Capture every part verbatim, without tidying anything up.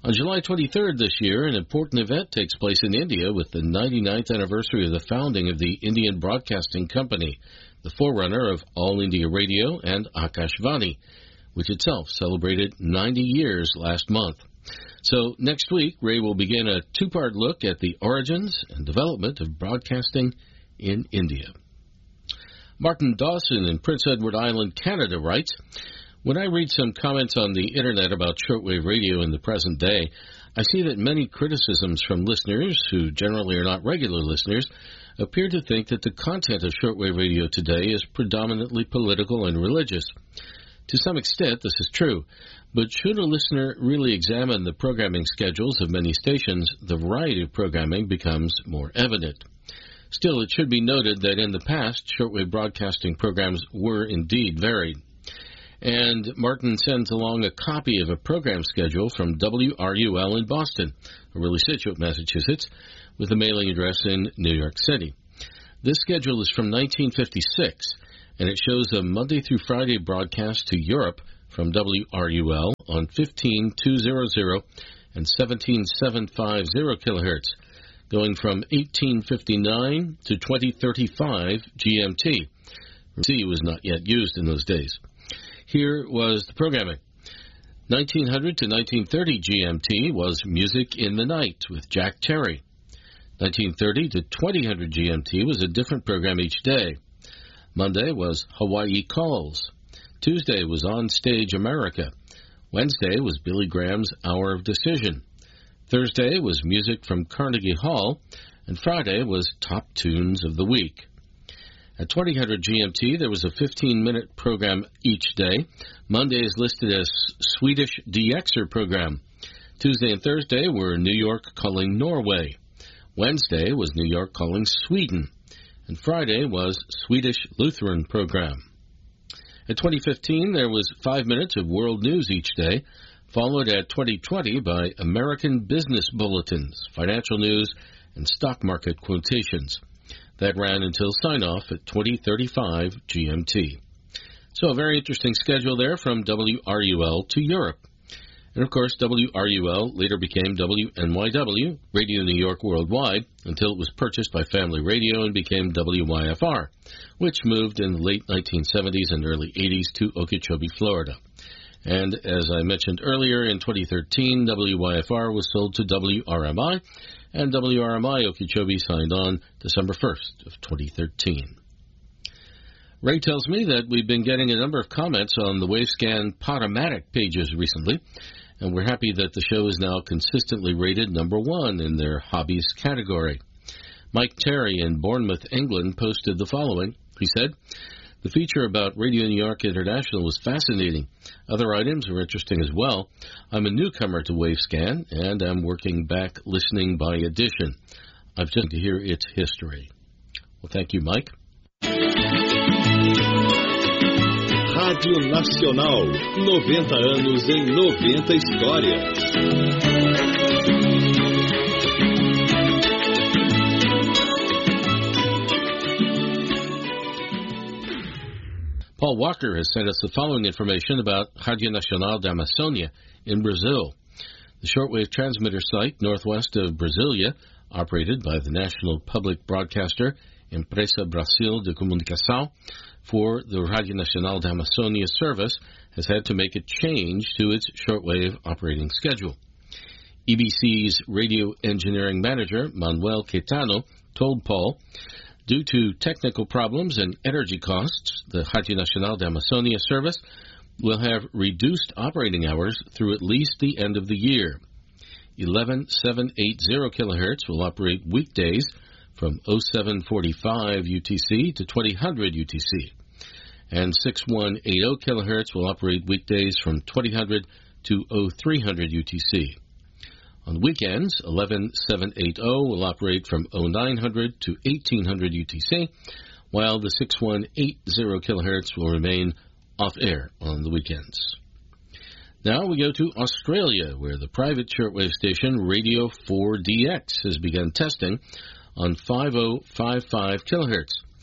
On July twenty-third this year, an important event takes place in India with the ninety-ninth anniversary of the founding of the Indian Broadcasting Company, the forerunner of All India Radio and Akashvani, which itself celebrated ninety years last month. So next week, Ray will begin a two-part look at the origins and development of broadcasting in India. Martin Dawson in Prince Edward Island, Canada writes, when I read some comments on the Internet about shortwave radio in the present day, I see that many criticisms from listeners, who generally are not regular listeners, appear to think that the content of shortwave radio today is predominantly political and religious. To some extent, this is true, but should a listener really examine the programming schedules of many stations, the variety of programming becomes more evident. Still, it should be noted that in the past, shortwave broadcasting programs were indeed varied. And Martin sends along a copy of a program schedule from W R U L in Boston, Orillie Situate, Massachusetts, with a mailing address in New York City. This schedule is from nineteen fifty-six, and it shows a Monday through Friday broadcast to Europe from W R U L on fifteen two hundred and seventeen seven fifty kilohertz, going from eighteen fifty-nine to twenty thirty-five G M T. C was not yet used in those days. Here was the programming. nineteen hundred to nineteen thirty G M T was Music in the Night with Jack Terry. nineteen thirty to twenty hundred G M T was a different program each day. Monday was Hawaii Calls. Tuesday was On Stage America. Wednesday was Billy Graham's Hour of Decision. Thursday was music from Carnegie Hall. And Friday was Top Tunes of the Week. At twenty hundred G M T, there was a fifteen-minute program each day. Monday is listed as Swedish D Xer program. Tuesday and Thursday were New York calling Norway. Wednesday was New York calling Sweden. And Friday was Swedish Lutheran program. At twenty fifteen, there was five minutes of world news each day, followed at twenty twenty by American Business Bulletins, financial news, and stock market quotations. That ran until sign-off at twenty thirty-five G M T. So a very interesting schedule there from W R U L to Europe. And, of course, W R U L later became W N Y W, Radio New York Worldwide, until it was purchased by Family Radio and became W Y F R, which moved in the late nineteen seventies and early eighties to Okeechobee, Florida. And, as I mentioned earlier, in twenty thirteen, W Y F R was sold to W R M I, and W R M I Okeechobee signed on December first of twenty thirteen. Ray tells me that we've been getting a number of comments on the Wavescan Podomatic pages recently, and we're happy that the show is now consistently rated number one in their hobbies category. Mike Terry in Bournemouth, England, posted the following. He said, the feature about Radio New York International was fascinating. Other items were interesting as well. I'm a newcomer to Wavescan, and I'm working back listening by edition. I've just to hear its history. Well, thank you, Mike. Rádio Nacional, noventa anos em noventa histórias. Paul Walker has sent us the following information about Rádio Nacional da Amazônia in Brazil. The shortwave transmitter site northwest of Brasilia, operated by the national public broadcaster Empresa Brasil de Comunicação for the Rádio Nacional da Amazônia service, has had to make a change to its shortwave operating schedule. E B C's radio engineering manager, Manuel Caetano, told Paul, due to technical problems and energy costs, the Rádio Nacional da Amazônia service will have reduced operating hours through at least the end of the year. eleven seven eighty kilohertz will operate weekdays from oh seven forty-five U T C to twenty hundred U T C, and sixty-one eighty kilohertz will operate weekdays from twenty hundred to oh three hundred U T C. On weekends, eleven seven eighty will operate from oh nine hundred to eighteen hundred U T C, while the sixty-one eighty kilohertz will remain off-air on the weekends. Now we go to Australia, where the private shortwave station Radio four D X has begun testing on fifty fifty-five kilohertz.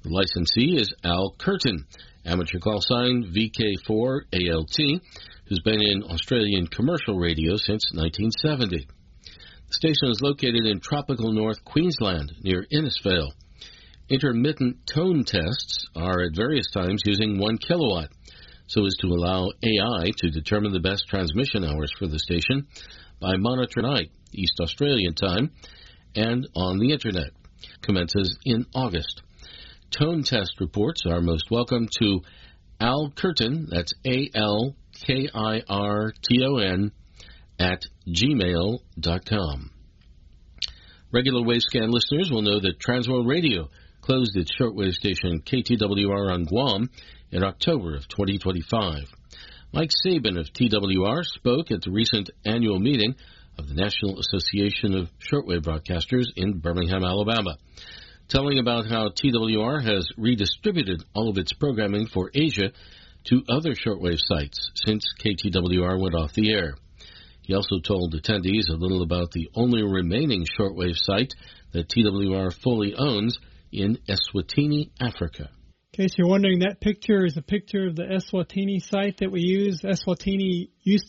The licensee is Al Curtin, amateur call sign V K four A L T, who's been in Australian commercial radio since nineteen seventy. The station is located in tropical North Queensland, near Innisfail. Intermittent tone tests are at various times using one kilowatt, so as to allow A I to determine the best transmission hours for the station by monitoring night, East Australian time, and on the Internet. Commences in August. Tone test reports are most welcome to Al Curtin, that's A L K I R T O N, at gmail dot com. Regular Wavescan listeners will know that Transworld Radio closed its shortwave station K T W R on Guam in October of twenty twenty-five. Mike Sabin of T W R spoke at the recent annual meeting of the National Association of Shortwave Broadcasters in Birmingham, Alabama, telling about how T W R has redistributed all of its programming for Asia to other shortwave sites since K T W R went off the air. He also told attendees a little about the only remaining shortwave site that T W R fully owns in Eswatini, Africa. In case you're wondering, that picture is a picture of the Eswatini site that we use. Eswatini used